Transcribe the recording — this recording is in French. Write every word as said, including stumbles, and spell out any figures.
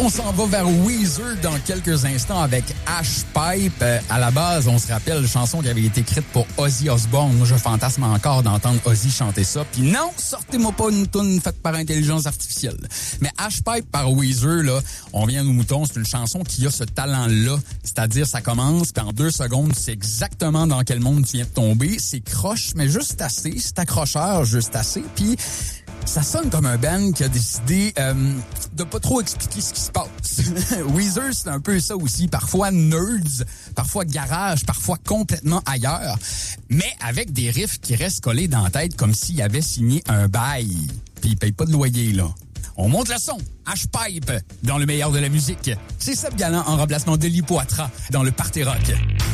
On s'en va vers Weezer dans quelques instants avec Ash Pipe. Euh, à la base, on se rappelle, chanson qui avait été écrite pour Ozzy Osbourne. Moi, je fantasme encore d'entendre Ozzy chanter ça. Puis non, sortez-moi pas une toune faite par intelligence artificielle. Mais Ash Pipe par Weezer, là, on vient aux moutons, c'est une chanson qui a ce talent-là. C'est-à-dire, ça commence, puis en deux secondes, c'est exactement dans quel monde tu viens de tomber. C'est croche, mais juste assez. C'est accrocheur, juste assez. Puis ça sonne comme un band qui a décidé euh, de pas trop expliquer ce qui se passe. Weezer, c'est un peu ça aussi. Parfois nerds, parfois garage, parfois complètement ailleurs. Mais avec des riffs qui restent collés dans la tête comme s'il avait signé un bail. Puis il paye pas de loyer, là. On monte le son. H-Pipe dans le meilleur de la musique. C'est Seb Galland en remplacement de Lipoatra dans le Party Rock.